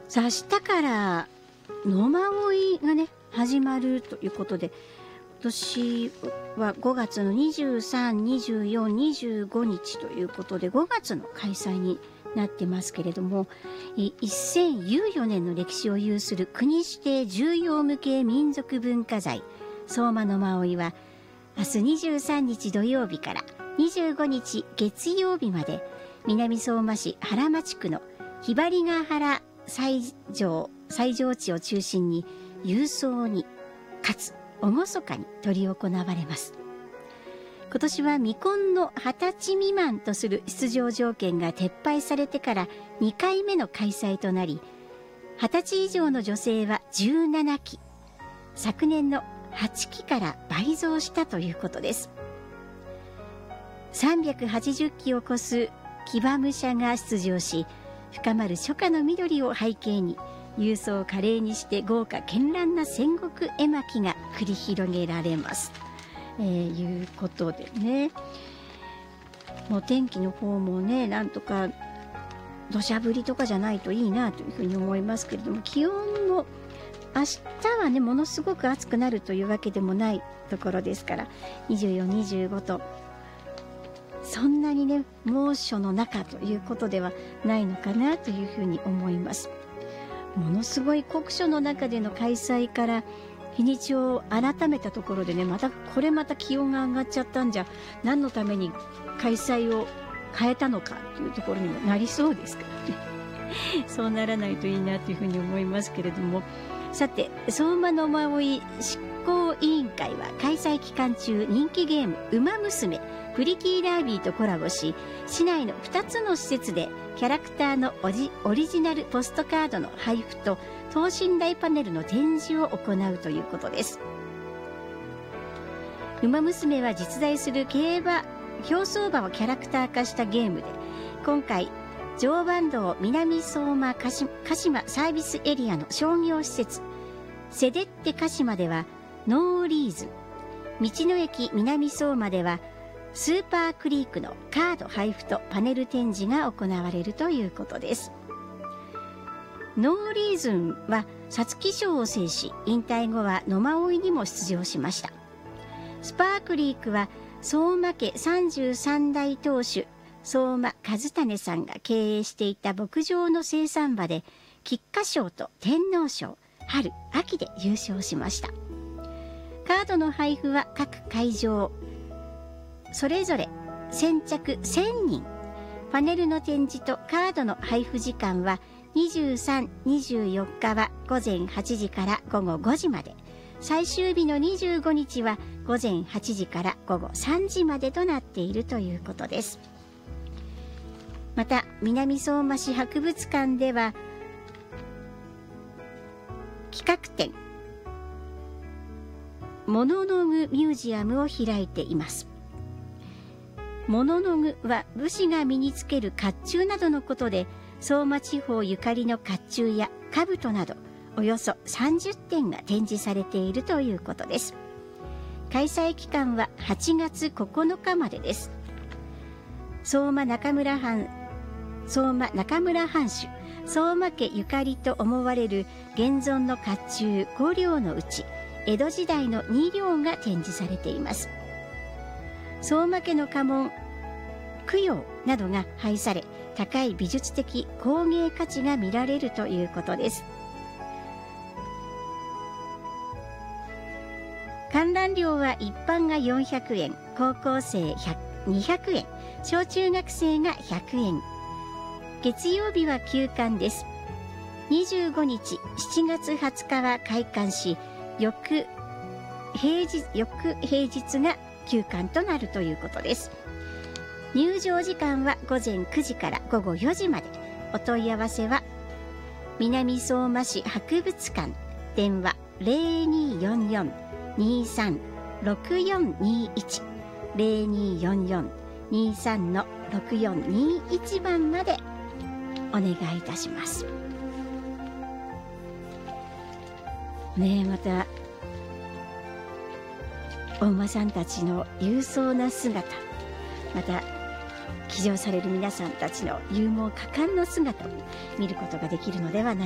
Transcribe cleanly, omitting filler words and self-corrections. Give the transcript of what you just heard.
さあ、明日から野馬追がね始まるということで、今年は5月の23、24、25日ということで5月の開催になってますけれども、1014年の歴史を有する国指定重要無形民族文化財相馬野馬追は明日23日土曜日から25日月曜日まで南相馬市原町区のひばりが原斎場地を中心に勇壮にかつ厳かに執り行われます。今年は未婚の20歳未満とする出場条件が撤廃されてから2回目の開催となり、20歳以上の女性は17期、昨年の8期から倍増したということです。380期を超す騎馬武者が出場し、深まる初夏の緑を背景に勇壮を華麗にして豪華絢爛な戦国絵巻が繰り広げられます。いうことでね、もう天気の方もね、なんとか土砂降りとかじゃないといいなというふうに思いますけれども、気温も明日はねものすごく暑くなるというわけでもないところですから、24、25とそんなにね猛暑の中ということではないのかなというふうに思います。ものすごい酷暑の中での開催から日にちを改めたところでね、また気温が上がっちゃったんじゃ何のために開催を変えたのかというところにもなりそうですからねそうならないといいなというふうに思いますけれども、さて相馬野馬追執行委員会は開催期間中人気ゲームウマ娘プリキーラービーとコラボし、市内の2つの施設でキャラクターのオリジナルポストカードの配布と等身大パネルの展示を行うということです。ウマ娘は実在する競走馬をキャラクター化したゲームで、今回常磐道南相馬鹿島サービスエリアの商業施設セデッテ鹿島ではノーリーズン、道の駅南相馬ではスーパークリークのカード配布とパネル展示が行われるということです。ノーリーズンは皐月賞を制し、引退後は野馬追にも出場しました。スパークリークは相馬家33代当主相馬和胤さんが経営していた牧場の生産馬で、菊花賞と天皇賞、春秋で優勝しました。カードの配布は各会場それぞれ先着1000人、パネルの展示とカードの配布時間は23、24日は午前8時から午後5時まで、最終日の25日は午前8時から午後3時までとなっているということです。また南相馬市博物館では企画展モノノグミュージアムを開いています。モノノグは武士が身につける甲冑などのことで、相馬地方ゆかりの甲冑や兜などおよそ30点が展示されているということです。開催期間は8月9日までです。相馬中村藩主相馬家ゆかりと思われる現存の甲冑5両のうち江戸時代の2両が展示されています。相馬家の家紋供養などが配され、高い美術的工芸価値が見られるということです。観覧料は一般が400円、高校生200円、小中学生が100円。月曜日は休館です。25日7月20日は開館し、翌平日が休館となるということです。入場時間は午前9時から午後4時まで。お問い合わせは南相馬市博物館、電話 0244-23-6421 0244-23-6421 番までお願いいたしますね。またお馬さんたちの勇壮な姿、また騎乗される皆さんたちの勇猛果敢な姿を見ることができるのではない